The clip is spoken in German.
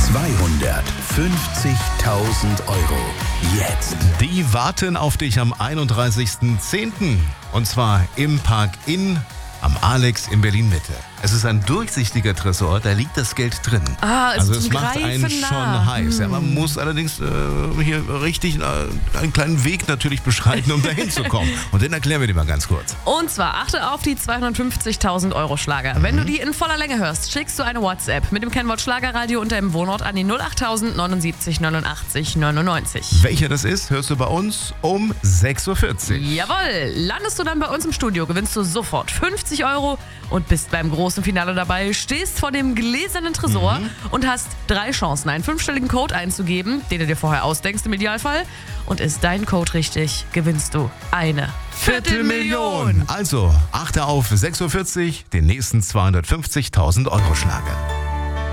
€250.000. Jetzt. Die warten auf dich am 31.10. Und zwar im Park Inn am Alex in Berlin-Mitte. Es ist ein durchsichtiger Tresor, da liegt das Geld drin. Also es macht einen schon heiß. Ja, man muss allerdings hier richtig einen kleinen Weg natürlich beschreiten, um da hinzukommen. Und den erklären wir dir mal ganz kurz. Und zwar achte auf die 250.000 € Schlager. Wenn du die in voller Länge hörst, schickst du eine WhatsApp mit dem Kennwort Schlagerradio und deinem Wohnort an die 08000 79 89 99. Welcher das ist, hörst du bei uns um 6.40 Uhr. Jawohl, landest du dann bei uns im Studio, gewinnst du sofort 50 € und bist beim großen Finale dabei, stehst vor dem gläsernen Tresor und hast 3 Chancen, einen 5-stelligen Code einzugeben, den du dir vorher ausdenkst im Idealfall. Und ist dein Code richtig, gewinnst du eine Viertelmillion. Also, achte auf 6.40 Uhr, den nächsten 250.000 € Schlager.